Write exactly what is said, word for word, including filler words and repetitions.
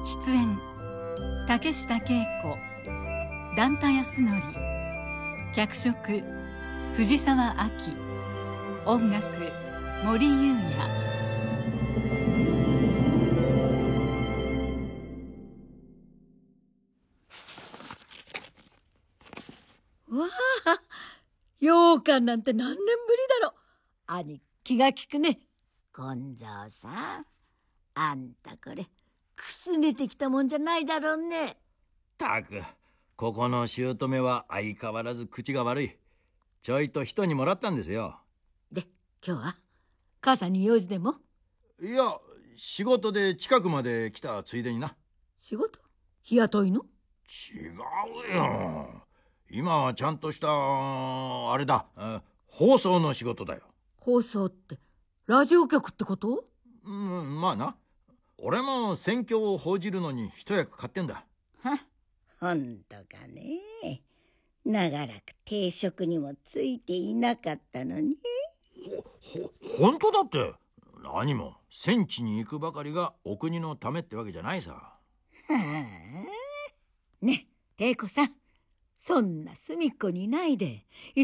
出演竹下恵子、段田康則、脚色藤沢亜紀、音楽森裕也。 わあ、羊羹なんて何年ぶりだろ。兄貴が利くね。金蔵さん、あんたこれくすねてきたもんじゃないだろうね。 たく、ここの姑は相変わらず口が悪い。ちょいと人にもらったんですよ。 で、今日は母さんに用事でも？ いや、仕事で近くまで来たついでにな。 仕事？日雇いの？ 違うよ。今はちゃんとしたあれだ、放送の仕事だよ。 放送ってラジオ局ってこと？ うん、まあな。俺も選挙を報じるのに一役買ってんだ。 は、ほんとかね。長らく定職にもついていなかったのに。 ほ、ほ、ほんとだって。何も戦地に行くばかりがお国のためってわけじゃないさ。はあ。ねえ、恵子さん、そんな隅っこにいないで